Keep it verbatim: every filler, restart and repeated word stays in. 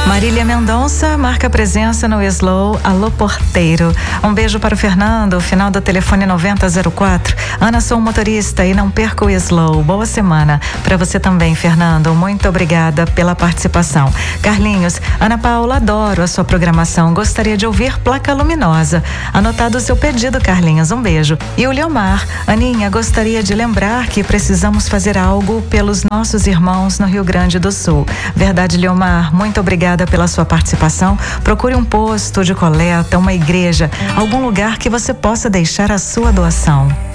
Marília Mendonça marca presença no Slow. Alô, porteiro. Um beijo para o Fernando, final do telefone noventa zero quatro. Ana, sou motorista e não perca o Slow. Boa semana. Para você também, Fernando. Muito obrigada pela participação. Carlinhos, Ana Paula, adoro a sua programação. Gostaria de ouvir Placa Luminosa. Anotado o seu pedido, Carlinhos. Um beijo. E o Leomar, Aninha, gostaria de lembrar que precisamos fazer algo pelos nossos irmãos no Rio Grande do Sul. Verdade, Leomar. Muito obrigada pela sua participação. Procure um posto de coleta, uma igreja, algum lugar que você possa deixar a sua doação.